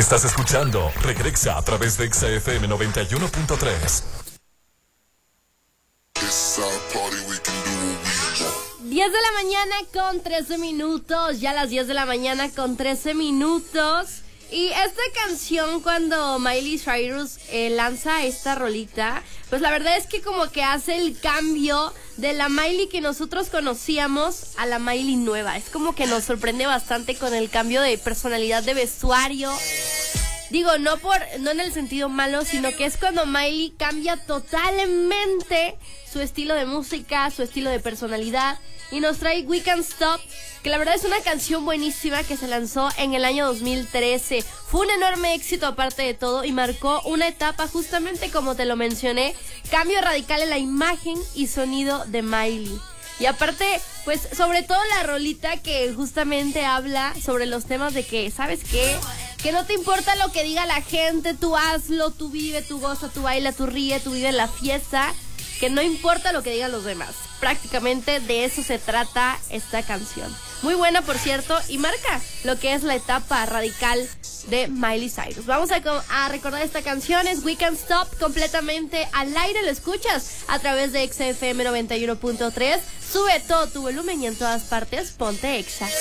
Estás escuchando Regresa a través de XFM 91.3. 10 de la mañana con 13 minutos, ya las 10 de la mañana con 13 minutos. Y esta canción, cuando Miley Cyrus lanza esta rolita, pues la verdad es que como que hace el cambio de la Miley que nosotros conocíamos a la Miley nueva. Es como que nos sorprende bastante con el cambio de personalidad, de vestuario. Digo, no en el sentido malo, sino que es cuando Miley cambia totalmente su estilo de música, su estilo de personalidad, y nos trae We Can't Stop, que la verdad es una canción buenísima que se lanzó en el año 2013. Fue un enorme éxito aparte de todo y marcó una etapa, justamente como te lo mencioné, cambio radical en la imagen y sonido de Miley. Y aparte, pues sobre todo la rolita que justamente habla sobre los temas de que, ¿sabes qué? Que no te importa lo que diga la gente, tú hazlo, tú vive, tú goza, tú baila, tú ríe, tú vive la fiesta, que no importa lo que digan los demás. Prácticamente de eso se trata esta canción. Muy buena, por cierto, y marca lo que es la etapa radical de Miley Cyrus. Vamos a recordar esta canción, es We Can't Stop, completamente al aire. Lo escuchas a través de XFM 91.3. Sube todo tu volumen y en todas partes ponte Exa.